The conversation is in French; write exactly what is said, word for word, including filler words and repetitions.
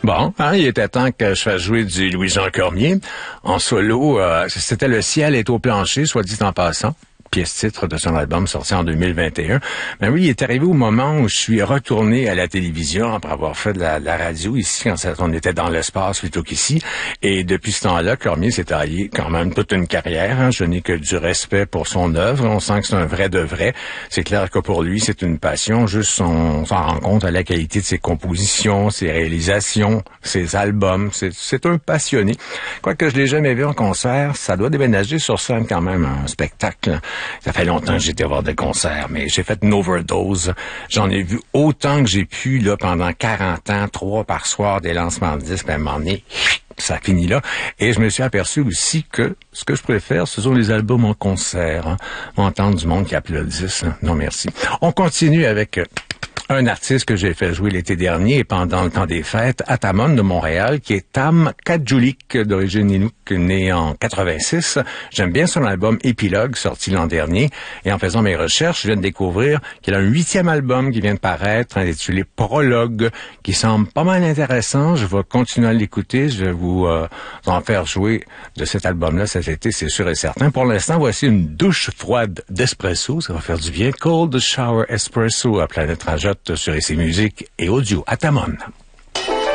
Bon, hein, il était temps que je fasse jouer du Louis-Jean Cormier. En solo, euh, c'était Le ciel est au plancher, soit dit en passant. Pièce-titre de son album sorti en deux mille vingt et un. Mais oui, il est arrivé au moment où je suis retourné à la télévision après avoir fait de la, la radio ici, quand ça, on était dans l'espace plutôt qu'ici. Et depuis ce temps-là, Cormier s'est taillé quand même toute une carrière. Hein. Je n'ai que du respect pour son œuvre. On sent que c'est un vrai de vrai. C'est clair que pour lui, c'est une passion. Juste, on s'en rend compte à la qualité de ses compositions, ses réalisations, ses albums. C'est, c'est un passionné. Quoique je l'ai jamais vu en concert, ça doit déménager sur scène quand même, un spectacle. Ça fait longtemps que j'ai été voir des concerts, mais j'ai fait une overdose. J'en ai vu autant que j'ai pu, là, pendant quarante ans, trois par soir, des lancements de disques, à un moment donné, ça finit là. Et je me suis aperçu aussi que ce que je préfère, ce sont les albums en concert. Hein. M'entendre du monde qui applaudisse. Hein. Non, merci. On continue avec... Euh, un artiste que j'ai fait jouer l'été dernier et pendant le temps des fêtes, Atamon de Montréal, qui est Tam Kadjulik, d'origine Inuk, né en quatre-vingt-six. J'aime bien son album Épilogue, sorti l'an dernier. Et en faisant mes recherches, je viens de découvrir qu'il a un huitième album qui vient de paraître, intitulé Prologue, qui semble pas mal intéressant. Je vais continuer à l'écouter. Je vais vous euh, en faire jouer de cet album-là cet été, c'est sûr et certain. Pour l'instant, voici une douche froide d'espresso. Ça va faire du bien. Cold Shower Espresso à Planète Rajotte sur I C Musique et Audio. Atamon.